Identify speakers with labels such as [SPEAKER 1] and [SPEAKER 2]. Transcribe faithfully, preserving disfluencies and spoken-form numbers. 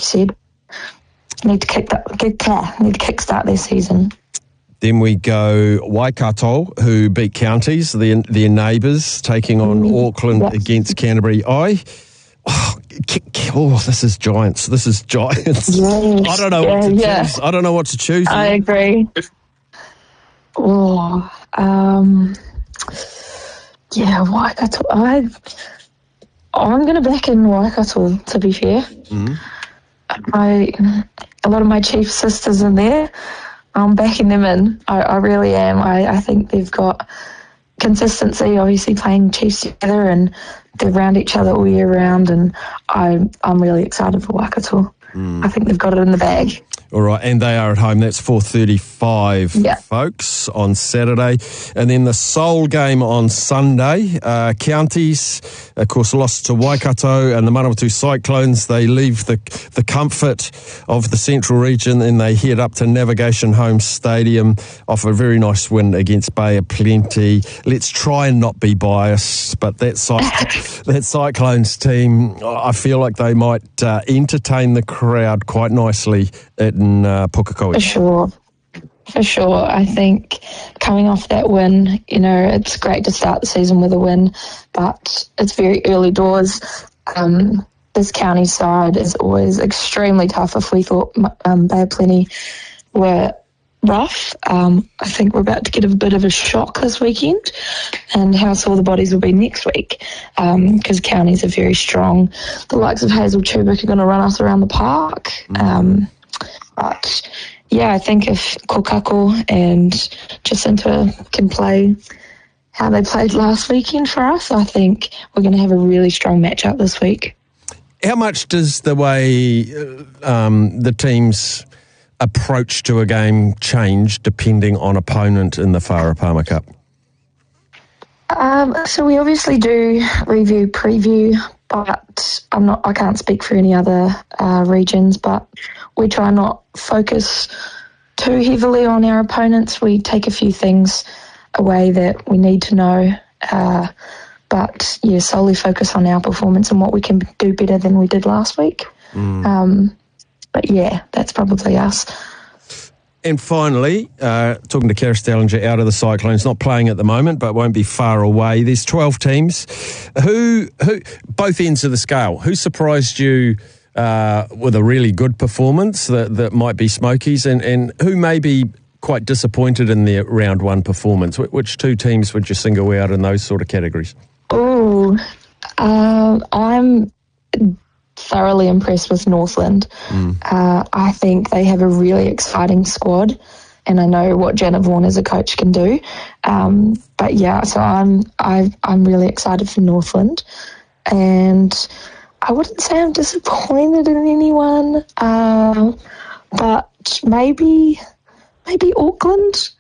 [SPEAKER 1] said, need to kick that, get, need to kickstart their season.
[SPEAKER 2] Then we go Waikato, who beat Counties, their, their neighbours, taking on mm, Auckland yep. against Canterbury. I, oh, oh, this is Giants. This is Giants. Yes. I don't know
[SPEAKER 1] yeah,
[SPEAKER 2] what to
[SPEAKER 1] yeah.
[SPEAKER 2] choose. I don't know what to choose.
[SPEAKER 1] I agree. Oh, um, yeah, Waikato. I, I'm going to back in Waikato, to be fair.
[SPEAKER 2] Mm-hmm.
[SPEAKER 1] I, a lot of my Chief sisters in there. I'm backing them in. I, I really am. I, I think they've got consistency, obviously playing Chiefs together, and they're around each other all year round, and I, I'm really excited for Waikato. Mm. I think they've got it in the bag.
[SPEAKER 2] All right, and they are at home. That's four thirty-five, yeah. folks, on Saturday. And then the Seoul game on Sunday. Uh, Counties, of course, lost to Waikato and the Manawatu Cyclones. They leave the the comfort of the Central region and they head up to Navigation Home Stadium off a very nice win against Bay of Plenty. Let's try and not be biased, but that, Cy- that Cyclones team, I feel like they might uh, entertain the crowd quite nicely in uh, Pukekohe.
[SPEAKER 1] For sure. For sure. I think coming off that win, you know, it's great to start the season with a win, but it's very early doors. Um, this county side is always extremely tough. If we thought um, Bay of Plenty were rough, um, I think we're about to get a bit of a shock this weekend, and how sore the bodies will be next week, because um, counties are very strong. The likes of Hazel Chubbuck are going to run us around the park. Mm. Um, But, yeah, I think if Kokako and Jacinta can play how they played last weekend for us, I think we're going to have a really strong matchup this week.
[SPEAKER 2] How much does the way um, the team's approach to a game change depending on opponent in the Whara Palmer Cup?
[SPEAKER 1] Um, so we obviously do review, preview, but I'm not. I can't speak for any other uh, regions, but we try not focus too heavily on our opponents. We take a few things away that we need to know, uh, but yeah, solely focus on our performance and what we can do better than we did last week. Mm. Um, but yeah, that's probably us.
[SPEAKER 2] And finally, uh, talking to Karis Dellinger out of the Cyclones, not playing at the moment, but won't be far away. There's twelve teams. Who, who, both ends of the scale, who surprised you uh, with a really good performance that, that might be Smokies, and, and who may be quite disappointed in their round one performance? Which two teams would you single out in those sort of categories?
[SPEAKER 1] Oh, um, I'm thoroughly impressed with Northland. Mm. Uh, I think they have a really exciting squad, and I know what Janet Vaughan as a coach can do. Um, but yeah, so I'm I, I'm really excited for Northland, and I wouldn't say I'm disappointed in anyone, uh, but maybe maybe Auckland.